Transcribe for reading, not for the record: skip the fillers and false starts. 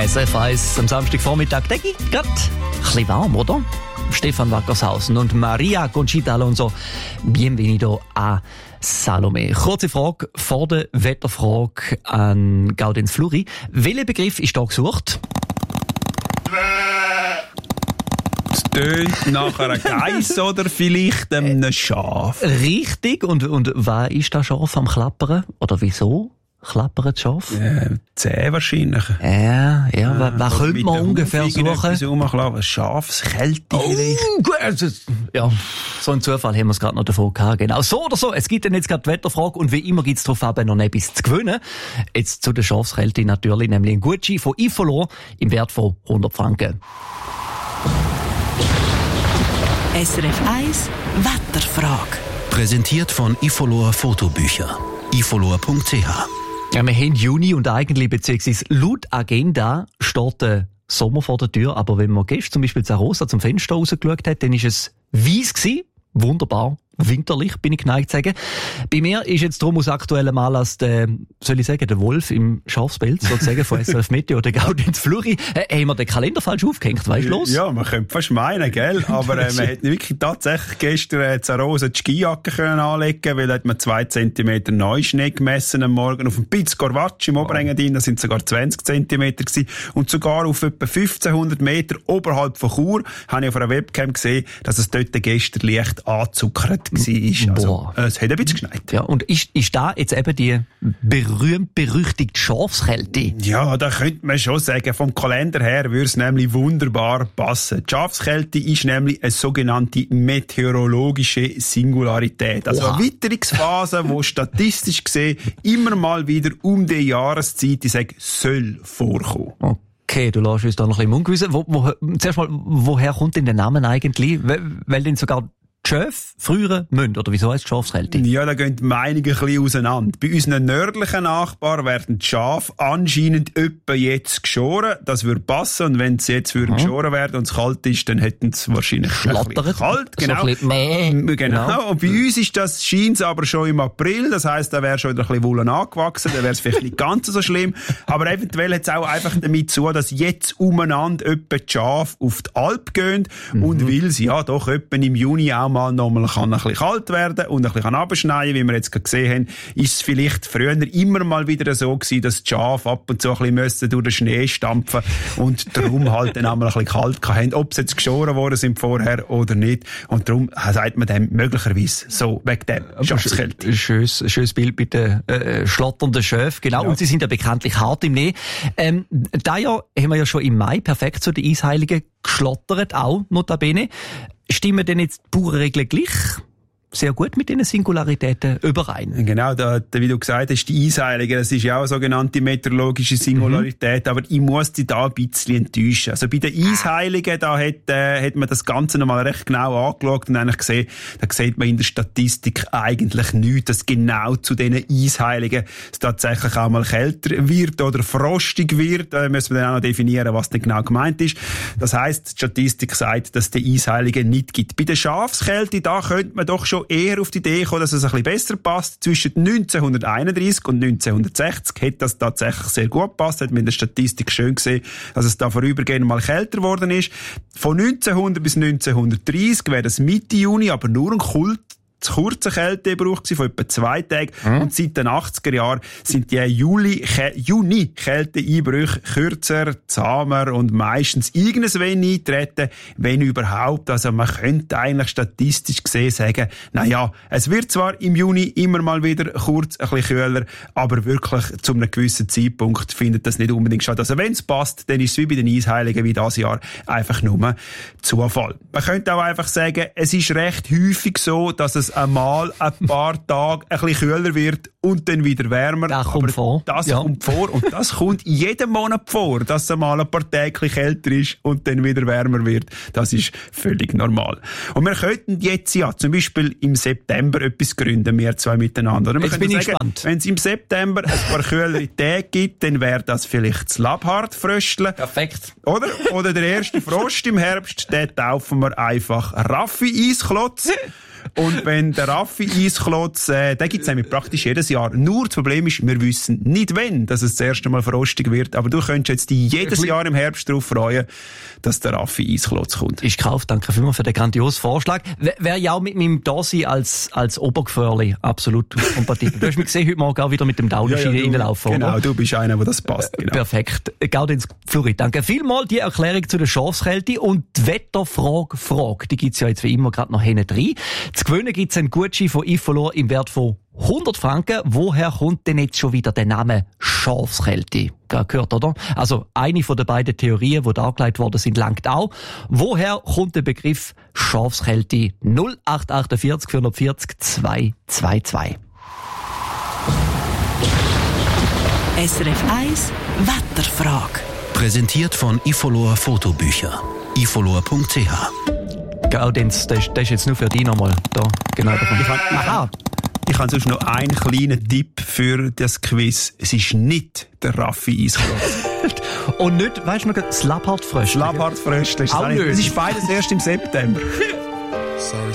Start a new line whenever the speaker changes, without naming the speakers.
SRF 1 am Samstagvormittag. Der geht gerade ein bisschen warm, oder? Stefan Wackershausen und Maria Conchita Alonso. Bienvenido a Salome. Kurze Frage vor der Wetterfrage an Gaudenz Fluri. Welcher Begriff ist da gesucht?
Es tönt nach einer Geiss oder vielleicht einem Schaf.
Richtig. Und was ist das Schaf am Klappern? Oder wieso klappert das Schaf?
Zäh wahrscheinlich.
Ja. Was könnte man ungefähr suchen?
Ein Schafskälte vielleicht.
Ja, so einen Zufall haben wir es gerade noch davon gehabt. Genau. So oder so. Es gibt dann jetzt gerade die Wetterfrage und wie immer gibt es darauf aber noch etwas zu gewinnen. Jetzt zu der Schafskälte natürlich, nämlich ein Gutschein von Ifolo im Wert von 100 Franken.
SRF 1 Wetterfrage.
Präsentiert von Ifolor Fotobücher. ifolor.ch.
Ja, wir haben Juni und eigentlich, beziehungsweise laut Agenda, steht der Sommer vor der Tür. Aber wenn man gestern zum Beispiel zu Rosa zum Fenster rausgeschaut hat, dann ist es weiss gewesen. Wunderbar. Winterlich, bin ich geneigt zu sagen. Bei mir ist jetzt drum aus aktuellem Anlass der Wolf im Schafspelz, sozusagen, von SRF Meteo oder Gaudenz Fluri. Haben wir den Kalender falsch aufgehängt, weißt du los?
Ja, man könnte fast meinen, gell? Aber man hätte wirklich tatsächlich gestern Zarosa die Skijacke können anlegen, weil hat man 2 Zentimeter Neuschnee gemessen am Morgen auf dem Piz Corvacci im Oberengadin, das sind sogar 20 Zentimeter gewesen. Und sogar auf etwa 1500 Meter oberhalb von Chur habe ich auf einer Webcam gesehen, dass es dort gestern leicht anzuckert war. Also, es hat ein bisschen geschneit.
Ja, und ist da jetzt eben die berühmt-berüchtigte Schafskälte?
Ja, da könnte man schon sagen, vom Kalender her würde es nämlich wunderbar passen. Die Schafskälte ist nämlich eine sogenannte meteorologische Singularität. Also eine Witterungsphase, die statistisch gesehen immer mal wieder um die Jahreszeit, ich sage, soll vorkommen.
Okay, du lässt uns da noch ein bisschen ungewissen. Zuerst mal, woher kommt denn der Name eigentlich? Weil denn sogar die Schäfe früher müssen, oder wieso heisst Schafskälte?
Ja, da gehen die Meinungen ein bisschen auseinander. Bei unseren nördlichen Nachbarn werden die Schafe anscheinend etwa jetzt geschoren. Das würde passen. Und wenn sie jetzt geschoren werden und es kalt ist, dann hätten sie wahrscheinlich
Schlattert.
Kalt. Genau.
So
Genau. Und bei uns ist das, scheint es aber schon im April. Das heisst, da wäre schon wieder ein bisschen Wollen angewachsen. Da wäre es vielleicht nicht ganz so schlimm. Aber eventuell hat es auch einfach damit zu, dass jetzt umeinander etwa die Schafe auf die Alp gehen. Und weil es ja doch etwa im Juni auch mal nochmal kann ein bisschen kalt werden und ein bisschen abschneien, wie wir jetzt gerade gesehen haben, ist es vielleicht früher immer mal wieder so gewesen, dass die Schafe ab und zu ein bisschen durch den Schnee stampfen und darum halt dann einmal ein bisschen kalt hatten, ob sie jetzt geschoren worden sind vorher oder nicht. Und darum sagt man dem möglicherweise so, wegen dem Schafskälte.
Schönes Bild mit den schlotternden Schöfen, genau. Ja. Und sie sind ja bekanntlich hart im Schnee. Da Jahr haben wir ja schon im Mai perfekt zu den Eisheiligen geschlottert, auch notabene. Stimmen denn jetzt die Bauernregeln gleich sehr gut mit diesen Singularitäten überein?
Genau, wie du gesagt hast, die Eisheiligen, das ist ja auch eine sogenannte meteorologische Singularität, aber ich muss dich da ein bisschen enttäuschen. Also bei den Eisheiligen, da hat man das Ganze nochmal recht genau angeschaut und eigentlich gesehen, da sieht man in der Statistik eigentlich nichts, dass genau zu diesen Eisheiligen es tatsächlich auch mal kälter wird oder frostig wird. Da müssen wir dann auch noch definieren, was denn genau gemeint ist. Das heisst, die Statistik sagt, dass es die Eisheiligen nicht gibt. Bei der Schafskälte, da könnte man doch schon eher auf die Idee kommen, dass es ein bisschen besser passt. Zwischen 1931 und 1960 hat das tatsächlich sehr gut gepasst. Hat man in der Statistik schön gesehen, dass es da vorübergehend mal kälter geworden ist. Von 1900 bis 1930 wäre das Mitte Juni, aber nur ein kurzer Kälteeinbruch von etwa 2 Tagen. Und seit den 80er Jahren sind die Juni-Kälteeinbrüche kürzer, zahmer und meistens irgendwann eintreten, wenn überhaupt. Also man könnte eigentlich statistisch gesehen sagen, naja, es wird zwar im Juni immer mal wieder kurz ein bisschen kühler, aber wirklich zu einem gewissen Zeitpunkt findet das nicht unbedingt statt. Also wenn es passt, dann ist es wie bei den Eisheiligen wie dieses Jahr einfach nur Zufall. Man könnte auch einfach sagen, es ist recht häufig so, dass es einmal ein paar Tage ein bisschen kühler wird und dann wieder wärmer.
Das kommt vor.
Das kommt vor und das kommt jeden Monat vor, dass es einmal ein paar Tage kälter ist und dann wieder wärmer wird. Das ist völlig normal. Und wir könnten jetzt ja zum Beispiel im September etwas gründen, wir zwei miteinander.
Jetzt bin ich gespannt.
Wenn es im September ein paar kühlere Tage gibt, dann wäre das vielleicht das Labhardfröstle.
Perfekt.
Oder der erste Frost im Herbst, den taufen wir einfach Raffi-Eisklotz. Und wenn der Raffi-Eisklotz, den gibt's nämlich praktisch jedes Jahr. Nur das Problem ist, wir wissen nicht wann, dass es das erste Mal frostig wird. Aber du könntest jetzt jedes Jahr im Herbst darauf freuen, dass der Raffi-Eisklotz kommt.
Ist gekauft. Danke vielmals für den grandiosen Vorschlag. Wäre ja auch mit meinem Dasein als Obergefährli absolut kompatibel. Du hast mich gesehen, heute Morgen auch wieder mit dem Downenschiene reinlaufen,
genau,
oder?
du bist einer, wo das passt. Genau.
Perfekt. Gaudenz Fluri, danke vielmals. Die Erklärung zu der Schafskälte und die Wetterfrage, die gibt's ja jetzt wie immer gerade noch hinten drin. Zu gewinnen gibt's einen Gutschein von Ifolor im Wert von 100 Franken. Woher kommt denn jetzt schon wieder der Name Schafskälte? Gehört, oder? Also, eine von den beiden Theorien, die dargelegt worden sind, langt auch. Woher kommt der Begriff Schafskälte? 0848 440 222.
SRF 1 Wetterfrage.
Präsentiert von Ifolor Fotobücher. ifolor.ch.
Gaudenz, das ist jetzt nur für dich nochmal. Da, genau.
Ich habe sonst noch einen kleinen Tipp für das Quiz. Es ist nicht der Raffi-Eisklotz.
Und nicht, weißt du noch, das Labhartfröschli.
Labhartfröschli ist es
Auch
auch nicht.
nicht.
Es ist beides erst im September.